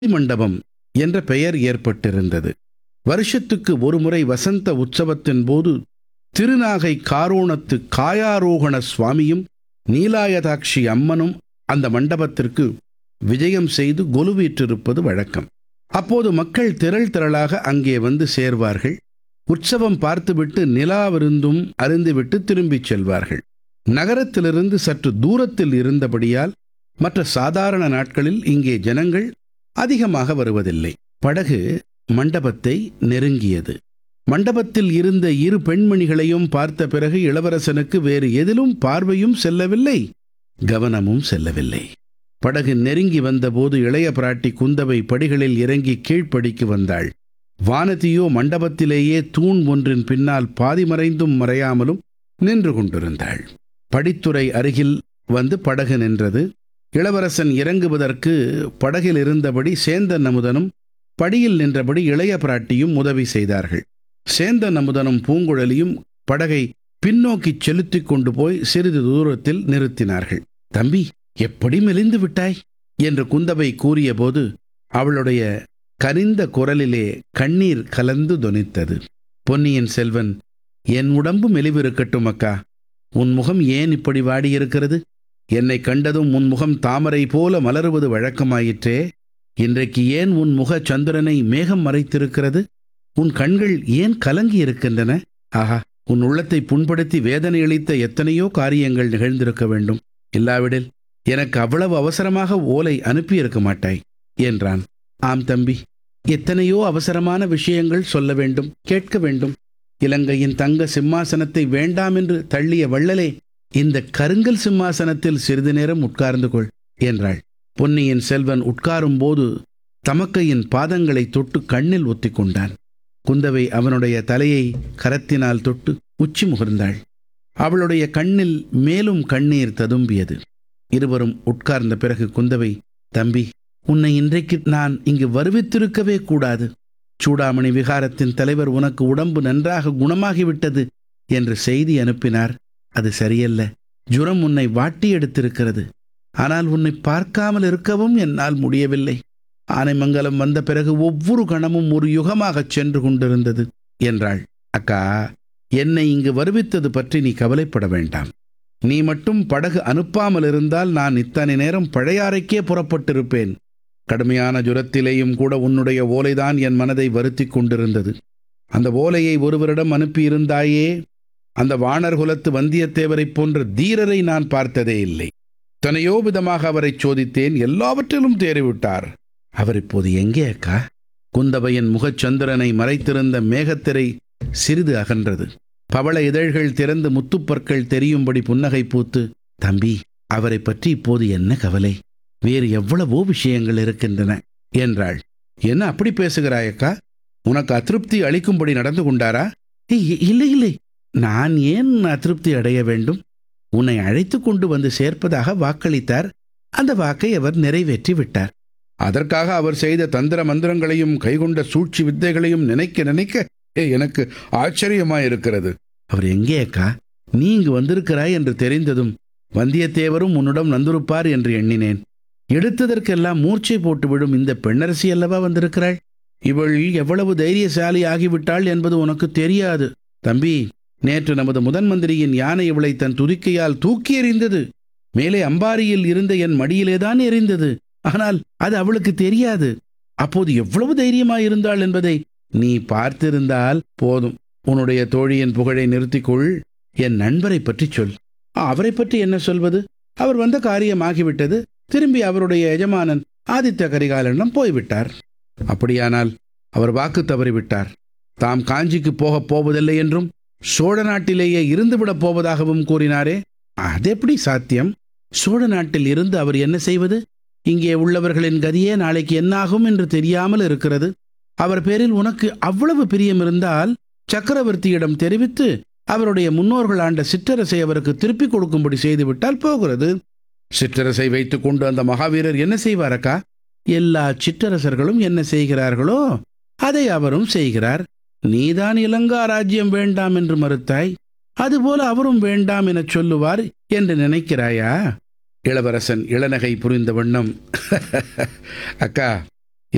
மண்டபம் என்ற பெயர் ஏற்பட்டிருந்தது. வருஷத்துக்கு ஒருமுறை வசந்த உற்சவத்தின் போது திருநாகை காரோணத்து காயாரோகண சுவாமியும் நீலாயதாட்சி அம்மனும் அந்த மண்டபத்திற்கு விஜயம் செய்து கொலுவீற்றிருப்பது வழக்கம். அப்போது மக்கள் திரள் திரளாக அங்கே வந்து சேர்வார்கள். உற்சவம் பார்த்துவிட்டு நிலா விருந்தும் அருந்திவிட்டு திரும்பிச் செல்வார்கள். நகரத்திலிருந்து சற்று தூரத்தில் இருந்தபடியால் மற்ற சாதாரண நாட்களில் இங்கே ஜனங்கள் அதிகமாக வருவதில்லை. படகு மண்டபத்தை நெருங்கியது. மண்டபத்தில் இருந்த இரு பெண்மணிகளையும் பார்த்த பிறகு இளவரசனுக்கு வேறு எதிலும் பார்வையும் செல்லவில்லை, கவனமும் செல்லவில்லை. படகு நெருங்கி வந்தபோது இளைய பிராட்டி குந்தவை படிகளில் இறங்கி கீழ்ப்படிக்கு வந்தாள். வானதியோ மண்டபத்திலேயே தூண் ஒன்றின் பின்னால் பாதி மறைந்தும் மறையாமலும் நின்று கொண்டிருந்தாள். படித்துறை அருகில் வந்து படகு நின்றது. இளவரசன் இறங்குவதற்கு படகில் இருந்தபடி சேந்தன் அமுதனும் படியில் நின்றபடி இளைய பிராட்டியும் உதவி செய்தார்கள். சேந்தன் அமுதனும் பூங்குழலியும் படகை பின்னோக்கிச் செலுத்திக் கொண்டு போய் சிறிது தூரத்தில் நிறுத்தினார்கள். தம்பி, எப்படி மெலிந்து விட்டாய் என்று குந்தவை கூறியபோது அவளுடைய கனிந்த குரலிலே கண்ணீர் கலந்து தொனித்தது. பொன்னியின் செல்வன், என் உடம்பு மெலிவிருக்கட்டும் அக்கா. உன் முகம் ஏன் இப்படி வாடியிருக்கிறது? என்னை கண்டதும் உன் முகம் தாமரை போல மலருவது வழக்கமாயிற்றே. இன்றைக்கு ஏன் உன் முக சந்திரனை மேகம் மறைத்திருக்கிறது? உன் கண்கள் ஏன் கலங்கி இருக்கின்றன? ஆஹா, உன் உள்ளத்தை புண்படுத்தி வேதனை அளித்த எத்தனையோ காரியங்கள் நிகழ்ந்திருக்க வேண்டும். இல்லாவிடில் எனக்கு அவ்வளவு அவசரமாக ஓலை அனுப்பியிருக்க மாட்டாய் என்றான். ஆம் தம்பி, எத்தனையோ அவசரமான விஷயங்கள் சொல்ல வேண்டும், கேட்க வேண்டும். இலங்கையின் தங்க சிம்மாசனத்தை வேண்டாம் என்று தள்ளிய வள்ளலே, இந்த கருங்கல் சிம்மாசனத்தில் சிறிது நேரம் உட்கார்ந்து கொள் என்றாள். பொன்னியின் செல்வன் உட்காரும் போது தமக்கையின் பாதங்களை தொட்டு கண்ணில் ஒத்திக் கொண்டான். குந்தவை அவனுடைய தலையை கரத்தினால் தொட்டு உச்சி முகர்ந்தாள். அவளுடைய கண்ணில் மேலும் கண்ணீர் ததும்பியது. இருவரும் உட்கார்ந்த பிறகு குந்தவை, தம்பி, உன்னை இன்றைக்கு நான் இங்கு வருவித்திருக்கவே கூடாது. சூடாமணி விகாரத்தின் தலைவர் உனக்கு உடம்பு நன்றாக குணமாகிவிட்டது என்று செய்தி அனுப்பினார். அது சரியல்ல. ஜுரம் உன்னை வாட்டி எடுத்திருக்கிறது. ஆனால் உன்னை பார்க்காமல் இருக்கவும் என்னால் முடியவில்லை. ஆனைமங்கலம் வந்த பிறகு ஒவ்வொரு கணமும் ஒரு யுகமாகச் சென்று கொண்டிருந்தது என்றாள். அக்கா, என்னை இங்கு வருவித்தது பற்றி நீ கவலைப்பட வேண்டாம். நீ மட்டும் படகு அனுப்பாமல் இருந்தால் நான் இத்தனை நேரம் பழையாறைக்கே புறப்பட்டிருப்பேன். கடுமையான ஜுரத்திலேயும் கூட உன்னுடைய ஓலைதான் என் மனதை வருத்தி கொண்டிருந்தது. அந்த ஓலையை ஒருவரிடம் அனுப்பியிருந்தாயே, அந்த வாணர் குலத்து வந்தியத்தேவரைப் போன்ற தீரரை நான் பார்த்ததே இல்லை. எத்தனையோ விதமாக அவரை சோதித்தேன், எல்லாவற்றிலும் தேறிவிட்டார். அவர் இப்போது எங்கே அக்கா? குந்தவையின் முகச்சந்திரனை மறைத்திருந்த மேகத்திரை சிறிது அகன்றது. பவள இதழ்கள் திறந்து முத்துப்பற்கள் தெரியும்படி புன்னகை பூத்து, தம்பி, அவரை பற்றி இப்போது என்ன கவலை? வேறு எவ்வளவோ விஷயங்கள் இருக்கின்றன என்றாள். என்ன அப்படி பேசுகிறாயக்கா? உனக்கு அதிருப்தி அளிக்கும்படி நடந்து கொண்டாரா? இல்லை இல்லை, நான் ஏன் அதிருப்தி அடைய வேண்டும்? உன்னை அழைத்து கொண்டு வந்து சேர்ப்பதாக வாக்களித்தார். அந்த வாக்கை அவர் நிறைவேற்றி விட்டார். அதற்காக அவர் செய்த தந்திர மந்திரங்களையும் கைகொண்ட சூழ்ச்சி வித்தைகளையும் நினைக்க நினைக்க எனக்கு ஆச்சரியமாயிருக்கிறது. அவர் எங்கே அக்கா? நீ இங்கு வந்திருக்கிறாய் என்று தெரிந்ததும் வந்தியத்தேவரும் உன்னிடம் வந்திருப்பார் என்று எண்ணினேன். எடுத்ததற்கெல்லாம் மூர்ச்சை போட்டுவிடும் இந்த பெண்ணரசி அல்லவா வந்திருக்கிறாள். இவள் எவ்வளவு தைரியசாலி ஆகிவிட்டாள் என்பது உனக்கு தெரியாது. தம்பி, நேற்று நமது முதன் மந்திரியின் யானை இவளை தன் துதிக்கையால் தூக்கி எறிந்தது. மேலே அம்பாரியில் இருந்த என் மடியிலேதான் எறிந்தது. ஆனால் அது அவளுக்கு தெரியாது. அப்போது எவ்வளவு தைரியமாயிருந்தாள் என்பதை நீ பார்த்திருந்தால் போதும். உன்னுடைய தோழியின் புகழை நிறுத்திக்கொள். என் நண்பரை பற்றி சொல். அவரை பற்றி என்ன சொல்வது? அவர் வந்த காரியமாகிவிட்டது. திரும்பி அவருடைய எஜமானன் ஆதித்த கரிகாலனிடம் போய்விட்டார். அப்படியானால் அவர் வாக்கு தவறிவிட்டார். தாம் காஞ்சிக்கு போகப் போவதில்லை என்றும் சோழ நாட்டிலேயே இருந்துவிடப் போவதாகவும் கூறினாரே, அதெப்படி சாத்தியம்? சோழ நாட்டில் இருந்து அவர் என்ன செய்வது? இங்கே உள்ளவர்களின் கதியே நாளைக்கு என்னாகும் என்று தெரியாமல் இருக்கிறது. அவர் பேரில் உனக்கு அவ்வளவு பிரியம் இருந்தால் சக்கரவர்த்தியிடம் தெரிவித்து அவருடைய முன்னோர்கள் ஆண்ட சிற்றரசை அவருக்கு திருப்பிக் கொடுக்கும்படி செய்துவிட்டால் போகிறது. சிற்றரசை வைத்துக் கொண்டு அந்த மகாவீரர் என்ன செய்வாரக்கா? எல்லா சிற்றரசர்களும் என்ன செய்கிறார்களோ அதை அவரும் செய்கிறார். நீதான் இலங்கா ராஜ்யம் வேண்டாம் என்று மறுத்தாய். அதுபோல அவரும் வேண்டாம் எனச் சொல்லுவார் என்று நினைக்கிறாயா? இளவரசன் இளநகை புரிந்த வண்ணம், அக்கா,